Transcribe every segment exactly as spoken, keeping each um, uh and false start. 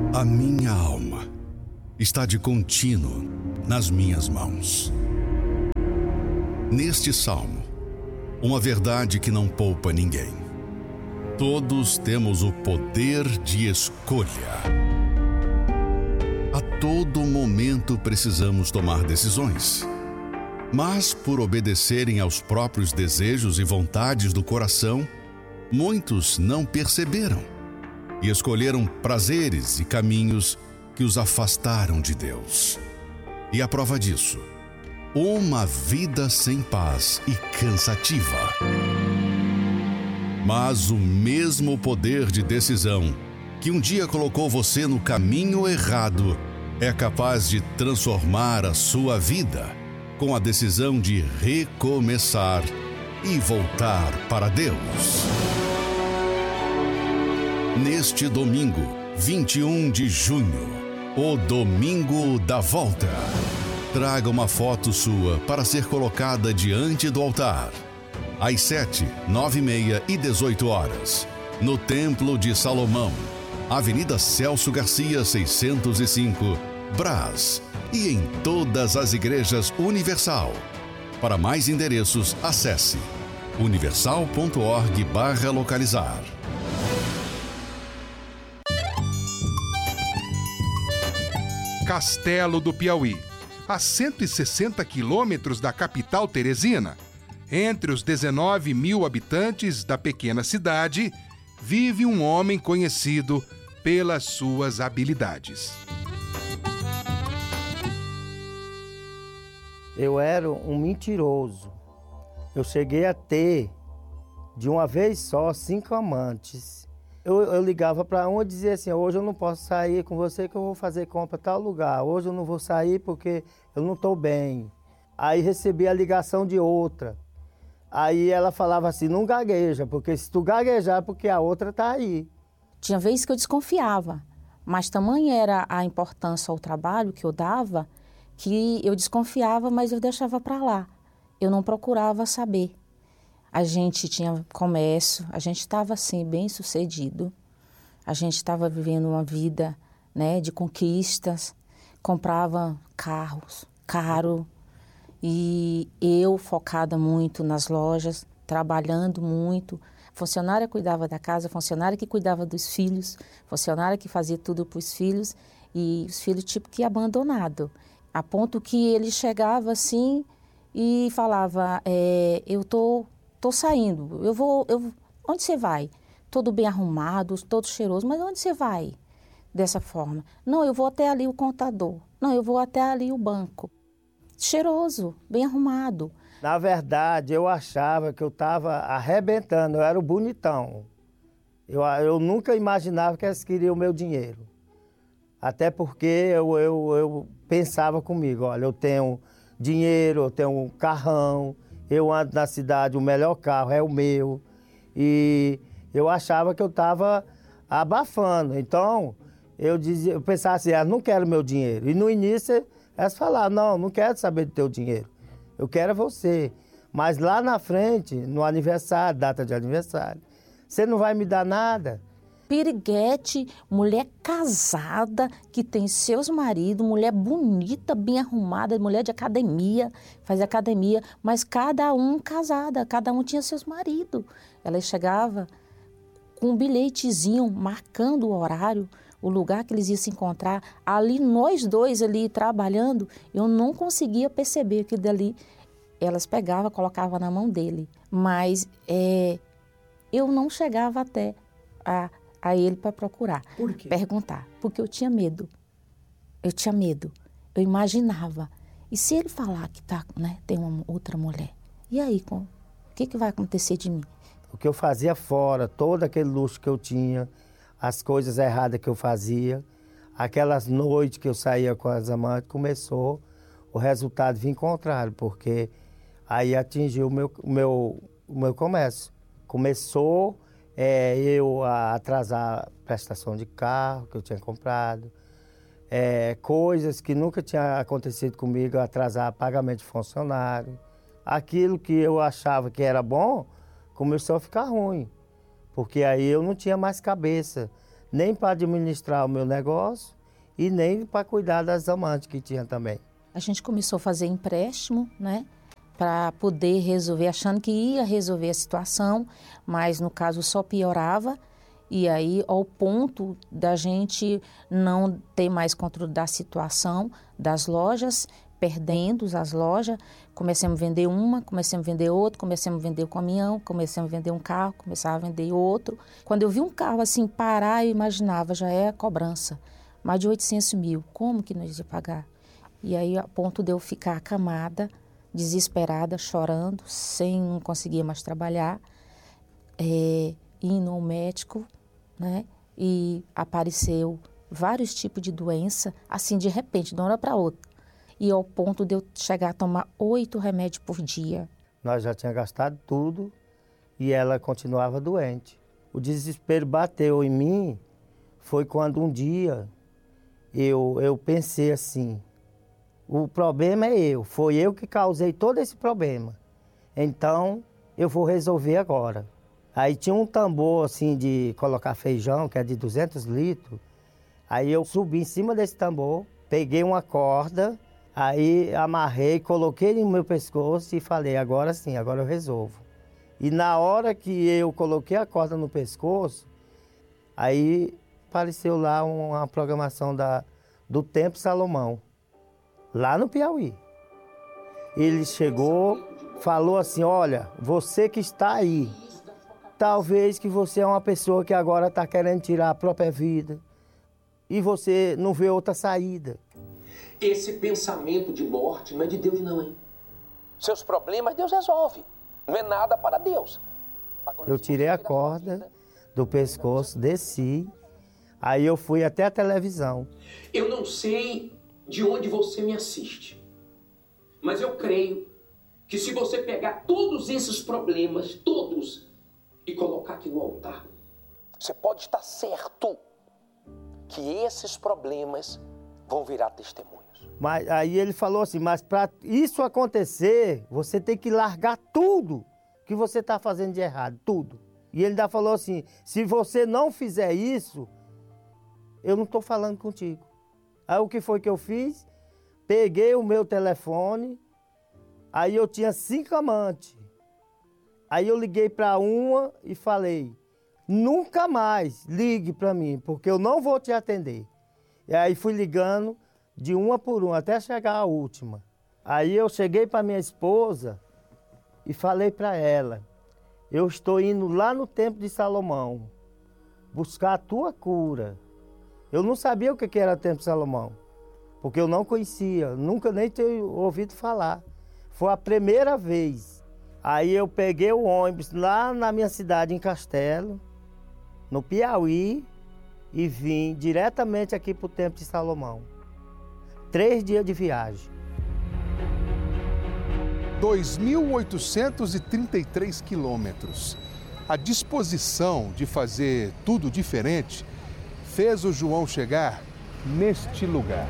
A minha alma está de contínuo nas minhas mãos. Neste salmo, uma verdade que não poupa ninguém. Todos temos o poder de escolha. A todo momento precisamos tomar decisões. Mas, por obedecerem aos próprios desejos e vontades do coração, muitos não perceberam e escolheram prazeres e caminhos que os afastaram de Deus. E a prova disso, uma vida sem paz e cansativa. Mas o mesmo poder de decisão que um dia colocou você no caminho errado é capaz de transformar a sua vida com a decisão de recomeçar e voltar para Deus. Neste domingo, vinte e um de junho, o Domingo da Volta. Traga uma foto sua para ser colocada diante do altar. Às sete, nove e meia e dezoito horas, no Templo de Salomão, Avenida Celso Garcia, seiscentos e cinco, Brás, e em todas as igrejas Universal. Para mais endereços, acesse universal ponto org barra localizar. Castelo do Piauí, a cento e sessenta quilômetros da capital Teresina. Entre os dezenove mil habitantes da pequena cidade, vive um homem conhecido pelas suas habilidades. Eu era um mentiroso. Eu cheguei a ter, de uma vez só, cinco amantes. Eu, eu ligava para uma e dizia assim: hoje eu não posso sair com você que eu vou fazer compra em tal lugar. Hoje eu não vou sair porque eu não estou bem. Aí recebi a ligação de outra. Aí ela falava assim: não gagueja, porque se tu gaguejar, porque a outra está aí. Tinha vezes que eu desconfiava, mas tamanha era a importância ao trabalho que eu dava, que eu desconfiava, mas eu deixava para lá. Eu não procurava saber. A gente tinha comércio, a gente estava assim, bem sucedido. A gente estava vivendo uma vida, né, de conquistas, comprava carros caro. E eu focada muito nas lojas, trabalhando muito. Funcionária cuidava da casa, funcionária que cuidava dos filhos, funcionária que fazia tudo para os filhos, e os filhos tipo que abandonado. A ponto que ele chegava assim e falava: é, eu tô, tô saindo, eu vou, eu, onde você vai? Todo bem arrumado, todo cheiroso, mas onde você vai? Dessa forma. Não, eu vou até ali o contador. Não, eu vou até ali o banco. Cheiroso, bem arrumado. Na verdade, eu achava que eu estava arrebentando, eu era o bonitão. Eu, eu nunca imaginava que eles queriam o meu dinheiro. Até porque eu, eu, eu pensava comigo: olha, eu tenho dinheiro, eu tenho um carrão, eu ando na cidade, o melhor carro é o meu. E eu achava que eu estava abafando. Então, eu, dizia, eu pensava assim: ah, não quero meu dinheiro. E no início, elas falavam: não, não quero saber do teu dinheiro. Eu quero é você. Mas lá na frente, no aniversário, data de aniversário, você não vai me dar nada. Piriguete, mulher casada, que tem seus maridos, mulher bonita, bem arrumada, mulher de academia, faz academia, mas cada um casada, cada um tinha seus maridos. Ela chegava com um bilhetezinho marcando o horário, o lugar que eles iam se encontrar. Ali, nós dois ali trabalhando, eu não conseguia perceber que dali elas pegavam, colocavam na mão dele. Mas é, eu não chegava até a... a ele para procurar. Por quê? Perguntar. Porque eu tinha medo. Eu tinha medo. Eu imaginava. E se ele falar que tá, né, tem uma outra mulher? E aí, com, o que, que vai acontecer de mim? O que eu fazia fora, todo aquele luxo que eu tinha, as coisas erradas que eu fazia, aquelas noites que eu saía com as amantes, começou o resultado vir contrário, porque aí atingiu o meu, o meu, o meu comércio. Começou... É, eu a atrasar a prestação de carro que eu tinha comprado, é, coisas que nunca tinha acontecido comigo, atrasar pagamento de funcionário. Aquilo que eu achava que era bom, começou a ficar ruim, porque aí eu não tinha mais cabeça. nem para administrar o meu negócio e nem para cuidar das amantes que tinha também. A gente começou a fazer empréstimo, né, para poder resolver, achando que ia resolver a situação, mas no caso só piorava. E aí, ao ponto da gente não ter mais controle da situação, das lojas, perdendo as lojas, começamos a vender uma, começamos a vender outra, começamos a vender o caminhão, começamos a vender um carro, começava a vender outro. Quando eu vi um carro assim parar, eu imaginava, já é a cobrança, mais de oitocentos mil, como que nós ia pagar? E aí, a ponto de eu ficar acamada, desesperada, chorando, sem não conseguir mais trabalhar, é, indo ao médico, né? E apareceu vários tipos de doença, assim, de repente, de uma hora para outra. E ao ponto de eu chegar a tomar oito remédios por dia. Nós já tínhamos gastado tudo e ela continuava doente. O desespero bateu em mim, foi quando um dia eu, eu pensei assim, o problema é eu, foi eu que causei todo esse problema. Então, eu vou resolver agora. Aí tinha um tambor assim de colocar feijão, que é de duzentos litros. Aí eu subi em cima desse tambor, peguei uma corda, aí amarrei, coloquei no meu pescoço e falei, agora sim, agora eu resolvo. E na hora que eu coloquei a corda no pescoço, aí apareceu lá uma programação da, do Templo Salomão, lá no Piauí. Ele chegou, falou assim, olha, você que está aí, talvez que você é uma pessoa que agora está querendo tirar a própria vida e você não vê outra saída. Esse pensamento de morte não é de Deus não, hein? Seus problemas Deus resolve. Não é nada para Deus. Eu tirei a corda do pescoço, desci, aí eu fui até a televisão. Eu não sei de onde você me assiste, mas eu creio que se você pegar todos esses problemas, todos, e colocar aqui no altar, você pode estar certo que esses problemas vão virar testemunhos. Mas aí ele falou assim, mas para isso acontecer, você tem que largar tudo que você está fazendo de errado, tudo. E ele ainda falou assim, se você não fizer isso, eu não estou falando contigo. Aí o que foi que eu fiz? Peguei o meu telefone, aí eu tinha cinco amantes. Aí eu liguei para uma e falei, nunca mais ligue para mim, porque eu não vou te atender. E aí fui ligando de uma por uma, até chegar a última. Aí eu cheguei para minha esposa e falei para ela, eu estou indo lá no Templo de Salomão, buscar a tua cura. Eu não sabia o que era o Templo de Salomão, porque eu não conhecia, nunca nem tinha ouvido falar. Foi a primeira vez. Aí eu peguei o ônibus lá na minha cidade, em Castelo, no Piauí, e vim diretamente aqui para o Templo de Salomão. Três dias de viagem. dois mil oitocentos e trinta e três quilômetros. A disposição de fazer tudo diferente fez o João chegar neste lugar.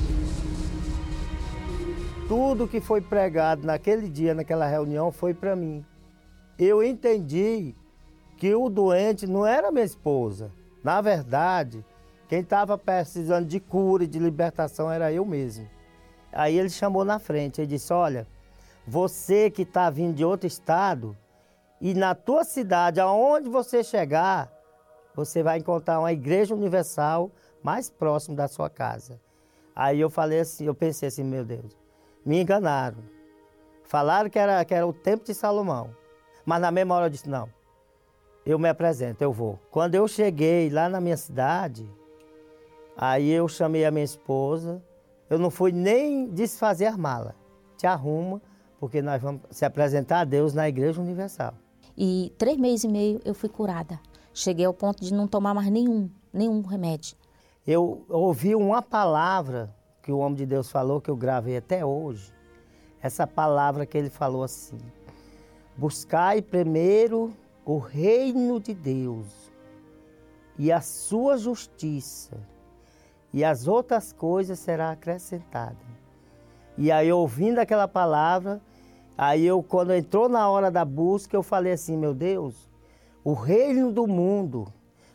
Tudo que foi pregado naquele dia, naquela reunião, foi para mim. Eu entendi que o doente não era minha esposa. Na verdade, quem estava precisando de cura e de libertação era eu mesmo. Aí ele chamou na frente, ele disse, olha, você que está vindo de outro estado, e na tua cidade, aonde você chegar, você vai encontrar uma igreja universal mais próximo da sua casa. Aí eu falei assim, eu pensei assim, meu Deus, me enganaram. Falaram que era, que era o Templo de Salomão. Mas na mesma hora eu disse, não, eu me apresento, eu vou. Quando eu cheguei lá na minha cidade, aí eu chamei a minha esposa, eu não fui nem desfazer a mala. Te arruma, porque nós vamos se apresentar a Deus na Igreja Universal. E três meses e meio eu fui curada. Cheguei ao ponto de não tomar mais nenhum, nenhum remédio. Eu ouvi uma palavra que o homem de Deus falou, que eu gravei até hoje. Essa palavra que ele falou assim, buscai primeiro o reino de Deus e a sua justiça, e as outras coisas serão acrescentadas. E aí, ouvindo aquela palavra, aí eu, quando entrou na hora da busca, eu falei assim, meu Deus, o reino do mundo,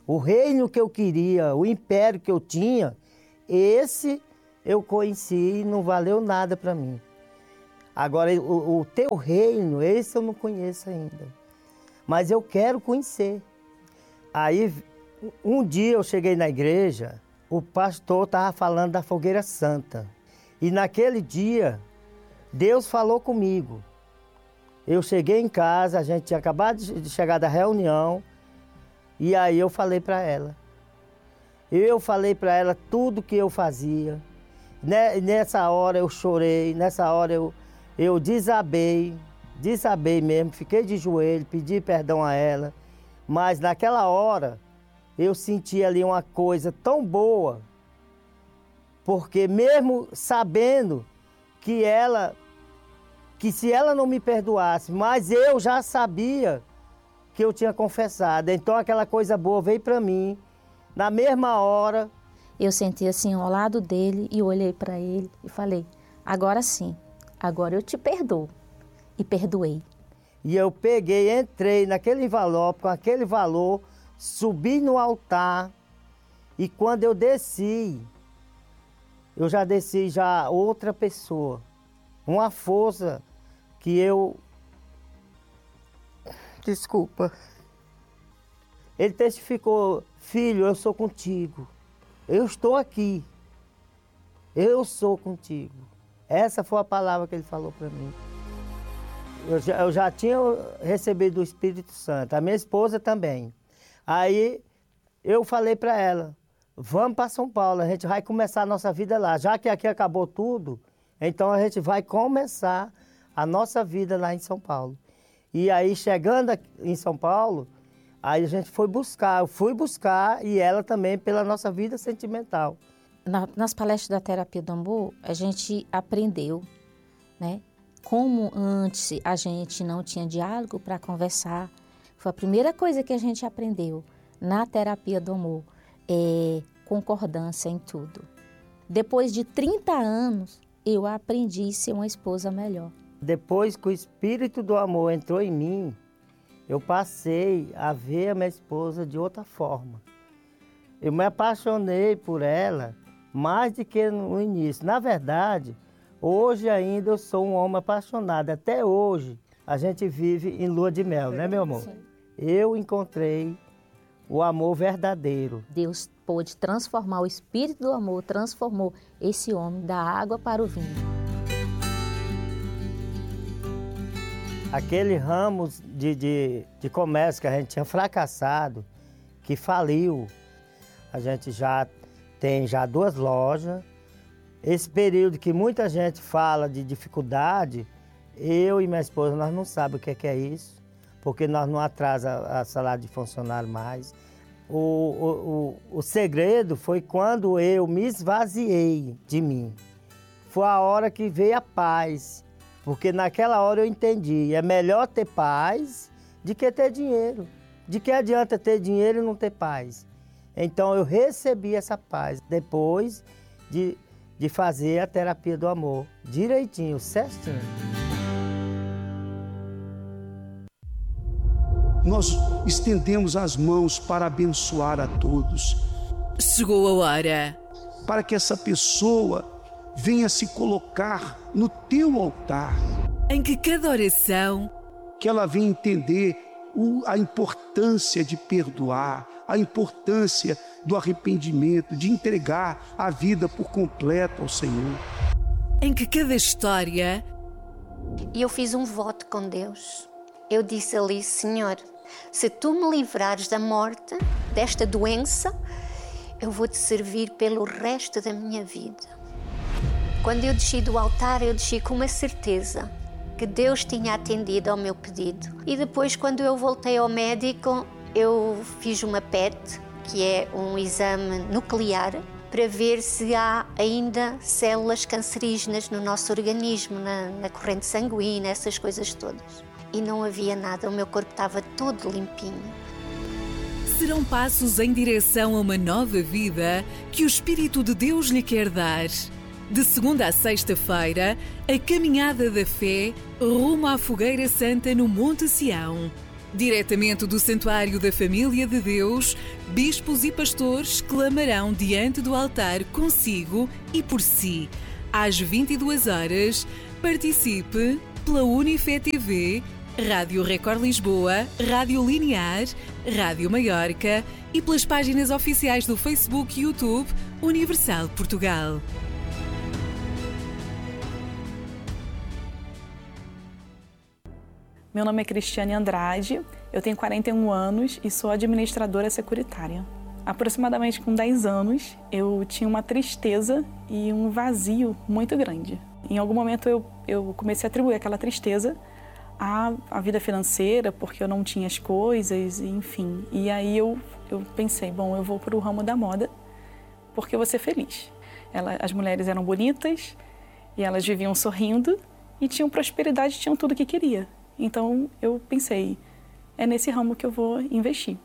O reino que eu queria, o império que eu tinha, esse eu conheci e não valeu nada para mim. Agora, o, o teu reino, esse eu não conheço ainda. Mas eu quero conhecer. Aí, um dia eu cheguei na igreja, o pastor estava falando da fogueira santa. E naquele dia, Deus falou comigo. Eu cheguei em casa, a gente tinha acabado de chegar da reunião, e aí eu falei para ela. Eu falei para ela tudo que eu fazia. Nessa hora eu chorei, nessa hora eu, eu desabei, desabei mesmo, fiquei de joelho, pedi perdão a ela. Mas naquela hora eu senti ali uma coisa tão boa, porque mesmo sabendo que ela, que se ela não me perdoasse, mas eu já sabia que eu tinha confessado. Então aquela coisa boa veio para mim, na mesma hora. Eu senti assim ao lado dele e olhei para ele e falei, agora sim, agora eu te perdoo. E perdoei. E eu peguei, entrei naquele envelope com aquele valor, subi no altar e quando eu desci, eu já desci já outra pessoa. Uma força que eu... Desculpa. Ele testificou, filho, eu sou contigo. Eu estou aqui. Eu sou contigo. Essa foi a palavra que ele falou para mim. Eu já, eu já tinha recebido o Espírito Santo, a minha esposa também. Aí eu falei para ela, vamos para São Paulo, a gente vai começar a nossa vida lá. Já que aqui acabou tudo, então a gente vai começar a nossa vida lá em São Paulo. E aí, chegando em São Paulo, aí a gente foi buscar, eu fui buscar e ela também pela nossa vida sentimental. Na, nas palestras da Terapia do Amor, a gente aprendeu, né? Como antes a gente não tinha diálogo para conversar, foi a primeira coisa que a gente aprendeu na Terapia do Amor, é concordância em tudo. Depois de trinta anos, eu aprendi a ser uma esposa melhor. Depois que o Espírito do Amor entrou em mim, eu passei a ver a minha esposa de outra forma. Eu me apaixonei por ela mais do que no início. Na verdade, hoje ainda eu sou um homem apaixonado. Até hoje a gente vive em lua de mel, né, meu amor? Sim. Eu encontrei o amor verdadeiro. Deus pôde transformar, o Espírito do Amor transformou esse homem da água para o vinho. Aquele ramo de, de, de comércio que a gente tinha fracassado, que faliu, a gente já tem já duas lojas. Esse período que muita gente fala de dificuldade, eu e minha esposa, nós não sabemos o que é, que é isso, porque nós não atrasa a salário de funcionário mais. O, o, o, o segredo foi quando eu me esvaziei de mim. Foi a hora que veio a paz. Porque naquela hora eu entendi, é melhor ter paz do que ter dinheiro. De que adianta ter dinheiro e não ter paz? Então eu recebi essa paz depois de, de fazer a terapia do amor, direitinho, certinho. Nós estendemos as mãos para abençoar a todos. Chegou a hora. Para que essa pessoa venha se colocar no teu altar. Em que cada oração... Que ela venha entender o, a importância de perdoar, a importância do arrependimento, de entregar a vida por completo ao Senhor. Em que cada história... E eu fiz um voto com Deus. Eu disse ali, Senhor, se Tu me livrares da morte, desta doença, eu vou Te servir pelo resto da minha vida. Quando eu desci do altar, eu desci com uma certeza que Deus tinha atendido ao meu pedido. E depois, quando eu voltei ao médico, eu fiz uma P E T, que é um exame nuclear, para ver se há ainda células cancerígenas no nosso organismo, na, na corrente sanguínea, essas coisas todas. E não havia nada, o meu corpo estava todo limpinho. Serão passos em direção a uma nova vida que o Espírito de Deus lhe quer dar. De segunda a sexta-feira, a Caminhada da Fé rumo à Fogueira Santa no Monte Sião. Diretamente do Santuário da Família de Deus, bispos e pastores clamarão diante do altar consigo e por si. Às vinte e duas horas, participe pela Unifé T V, Rádio Record Lisboa, Rádio Linear, Rádio Maiorca e pelas páginas oficiais do Facebook e YouTube Universal Portugal. Meu nome é Cristiane Andrade, eu tenho quarenta e um anos e sou administradora securitária. Aproximadamente com dez anos, eu tinha uma tristeza e um vazio muito grande. Em algum momento eu, eu comecei a atribuir aquela tristeza à, à vida financeira, porque eu não tinha as coisas, enfim. E aí eu, eu pensei, bom, eu vou para o ramo da moda, porque eu vou ser feliz. Ela, as mulheres eram bonitas e elas viviam sorrindo e tinham prosperidade, tinham tudo o que queria. Então, eu pensei, é nesse ramo que eu vou investir.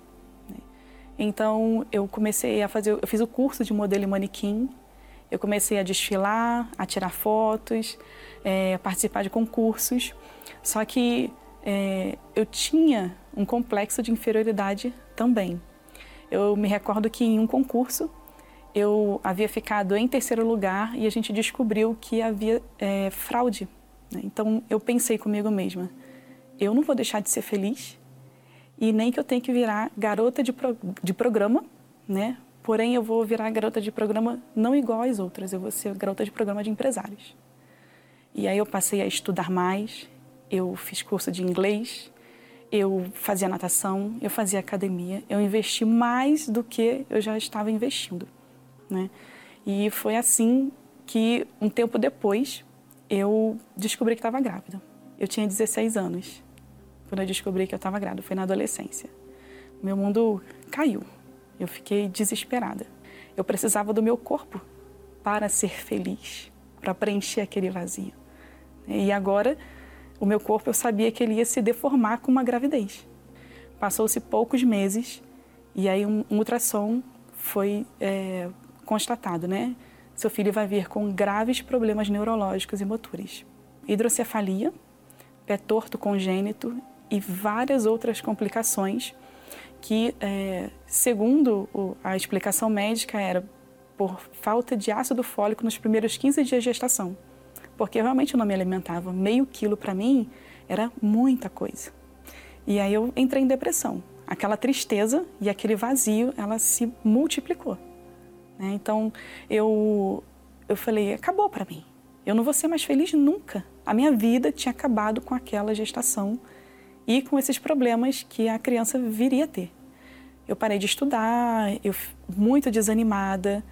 Então, eu comecei a fazer, eu fiz o curso de modelo e manequim, eu comecei a desfilar, a tirar fotos, é, a participar de concursos. Só que é, eu tinha um complexo de inferioridade também. Eu me recordo que em um concurso, eu havia ficado em terceiro lugar e a gente descobriu que havia é, fraude. Né? Então, eu pensei comigo mesma, eu não vou deixar de ser feliz e nem que eu tenha que virar garota de, pro, de programa, né? Porém, eu vou virar garota de programa não igual às outras, eu vou ser garota de programa de empresários. E aí eu passei a estudar mais, eu fiz curso de inglês, eu fazia natação, eu fazia academia, eu investi mais do que eu já estava investindo, né? E foi assim que, um tempo depois, eu descobri que estava grávida. Eu tinha dezesseis anos. Quando eu descobri que eu estava grávida, foi na adolescência. Meu mundo caiu. Eu fiquei desesperada. Eu precisava do meu corpo para ser feliz, para preencher aquele vazio. E agora, o meu corpo, eu sabia que ele ia se deformar com uma gravidez. Passou-se poucos meses e aí um, um ultrassom foi é, constatado, né? Seu filho vai vir com graves problemas neurológicos e motores. Hidrocefalia, pé torto congênito e várias outras complicações que, é, segundo o, a explicação médica, era por falta de ácido fólico nos primeiros quinze dias de gestação. Porque eu realmente não me alimentava. Meio quilo para mim era muita coisa. E aí eu entrei em depressão. Aquela tristeza e aquele vazio, ela se multiplicou. Né? Então, eu, eu falei, acabou para mim. Eu não vou ser mais feliz nunca. A minha vida tinha acabado com aquela gestação e com esses problemas que a criança viria a ter. Eu parei de estudar, eu muito desanimada,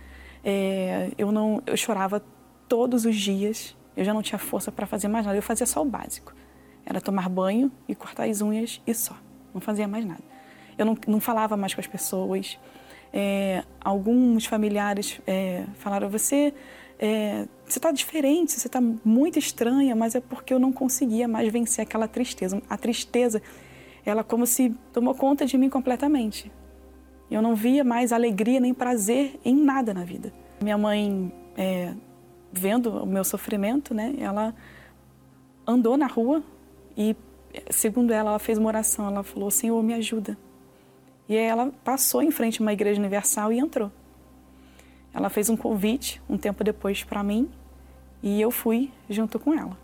é, eu, não, eu chorava todos os dias, eu já não tinha força para fazer mais nada, eu fazia só o básico. Era tomar banho e cortar as unhas e só, não fazia mais nada. Eu não, não falava mais com as pessoas. É, alguns familiares é, falaram, você... É, você está diferente, você está muito estranha, mas é porque eu não conseguia mais vencer aquela tristeza. A tristeza, ela como se tomou conta de mim completamente. Eu não via mais alegria nem prazer em nada na vida. Minha mãe, é, vendo o meu sofrimento, né, ela andou na rua e, segundo ela, ela fez uma oração. Ela falou, Senhor, me ajuda. E aí ela passou em frente a uma igreja universal e entrou. Ela fez um convite um tempo depois para mim e eu fui junto com ela.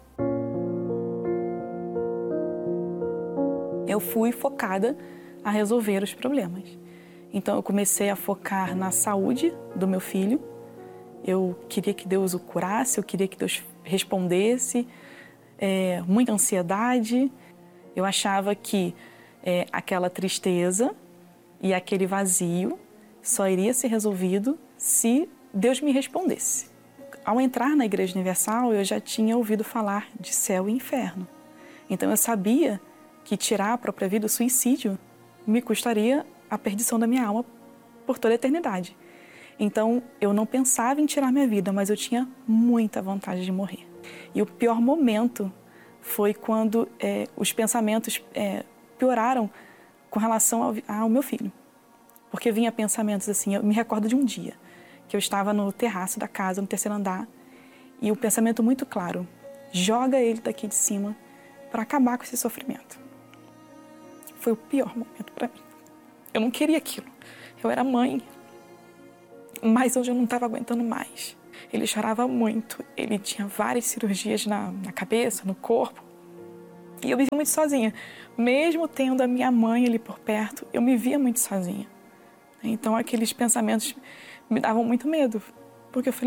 Eu fui focada a resolver os problemas. Então eu comecei a focar na saúde do meu filho. Eu queria que Deus o curasse, eu queria que Deus respondesse. É, muita ansiedade. Eu achava que é, aquela tristeza e aquele vazio só iria ser resolvido se Deus me respondesse. Ao entrar na Igreja Universal, eu já tinha ouvido falar de céu e inferno. Então eu sabia que tirar a própria vida, o suicídio, me custaria a perdição da minha alma por toda a eternidade. Então eu não pensava em tirar minha vida, mas eu tinha muita vontade de morrer. E o pior momento foi quando é, os pensamentos é, pioraram com relação ao, ao meu filho. Porque vinha pensamentos assim, eu me recordo de um dia, que eu estava no terraço da casa, no terceiro andar, e o pensamento muito claro, joga ele daqui de cima para acabar com esse sofrimento. foi o pior momento para mim. Eu não queria aquilo. Eu era mãe, mas hoje eu não estava aguentando mais. Ele chorava muito, ele tinha várias cirurgias na, na cabeça, no corpo. E eu vivia muito sozinha. Mesmo tendo a minha mãe ali por perto, eu me via muito sozinha. Então aqueles pensamentos me davam muito medo. Porque eu falei,